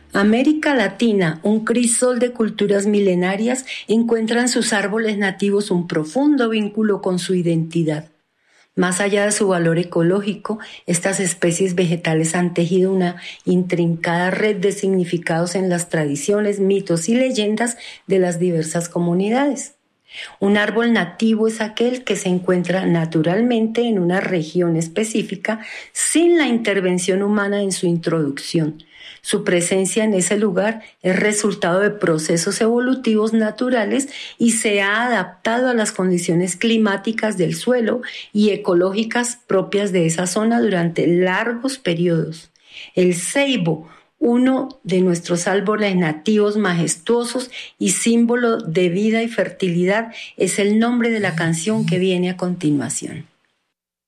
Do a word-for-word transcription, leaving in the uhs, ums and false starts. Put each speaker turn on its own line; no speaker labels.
América Latina, un crisol de culturas milenarias, encuentra en sus árboles nativos un profundo vínculo con su identidad. Más allá de su valor ecológico, estas especies vegetales han tejido una intrincada red de significados en las tradiciones, mitos y leyendas de las diversas comunidades. Un árbol nativo es aquel que se encuentra naturalmente en una región específica sin la intervención humana en su introducción. Su presencia en ese lugar es resultado de procesos evolutivos naturales y se ha adaptado a las condiciones climáticas del suelo y ecológicas propias de esa zona durante largos periodos. El ceibo, uno de nuestros árboles nativos majestuosos y símbolo de vida y fertilidad, es el nombre de la canción que viene a continuación.